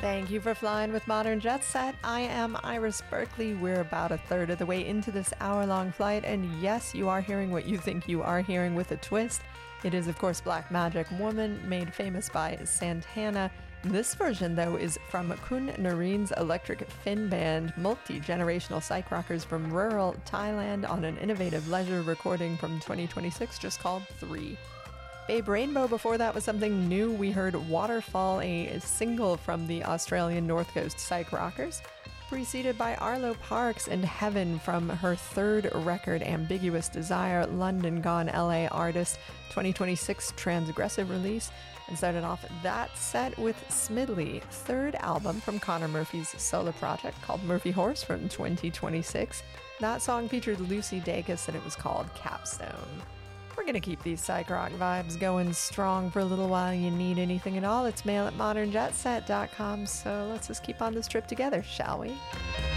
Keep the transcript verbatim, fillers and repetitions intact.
Thank you for flying with Modern Jet Set. I am Iris Berkeley. We're about a third of the way into this hour-long flight, and yes, you are hearing what you think you are hearing with a twist. It is, of course, Black Magic Woman, made famous by Santana. This version, though, is from Kun Narin's Electric Fin Band, multi-generational psych rockers from rural Thailand on an innovative leisure recording from twenty twenty-six just called Three. Babe Rainbow before that was something new. We heard Waterfall, a single from the Australian North Coast Psych Rockers, preceded by Arlo Parks and Heaven from her third record, Ambiguous Desire, London Gone L A artist, twenty twenty-six transgressive release, and started off that set with Smidley, third album from Connor Murphy's solo project called Murphy Horse from twenty twenty-six. That song featured Lucy Dacus and it was called Capstone. We're going to keep these psych rock vibes going strong for a little while. You need anything at all, it's mail at modern jet set dot com. So let's just keep on this trip together, shall we?